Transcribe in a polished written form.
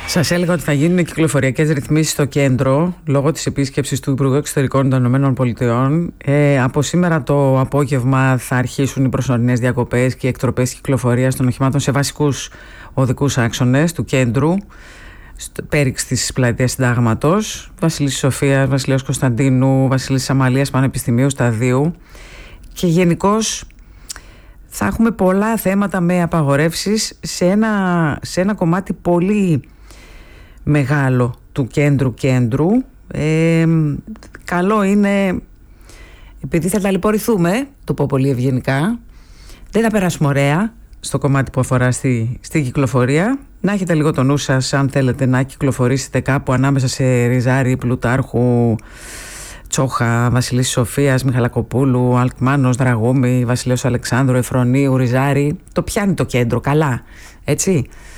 Σας έλεγα ότι θα γίνουν κυκλοφοριακές ρυθμίσεις στο κέντρο λόγω της επίσκεψης του Υπουργού Εξωτερικών των ΗΠΑ. Από σήμερα το απόγευμα θα αρχίσουν οι προσωρινές διακοπές και οι εκτροπές κυκλοφορίας των οχημάτων σε βασικούς οδικούς άξονες του κέντρου, πέριξ της πλατείας Συντάγματος, Βασιλίσσης Σοφίας, Βασιλέως Κωνσταντίνου, Βασιλίσσης Αμαλίας, Πανεπιστημίου, Σταδίου. Και γενικώς θα έχουμε πολλά θέματα με απαγορεύσεις σε ένα κομμάτι πολύ μεγάλο του κέντρου. Καλό είναι, επειδή θα ταλαιπωρηθούμε, το πω πολύ ευγενικά, δεν θα περάσουμε ωραία στο κομμάτι που αφορά στη κυκλοφορία. Να έχετε λίγο το νου σας αν θέλετε να κυκλοφορήσετε κάπου ανάμεσα σε Ριζάρι, Πλουτάρχου, Τσόχα, Βασιλίσσης Σοφίας, Μιχαλακοπούλου, Αλκμάνος, Δραγούμη, Βασιλέως Αλεξάνδρου, Εφρονίου, Ριζάρι. Το πιάνει το κέντρο καλά, έτσι.